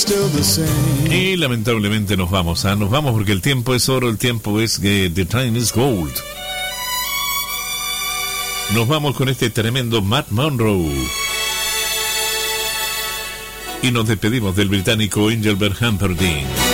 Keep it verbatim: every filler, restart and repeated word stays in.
Y lamentablemente nos vamos, ¿eh? Nos vamos porque el tiempo es oro, el tiempo es eh, the time is gold. Nos vamos con este tremendo Matt Monroe. Y nos despedimos del británico Engelbert Humperdinck.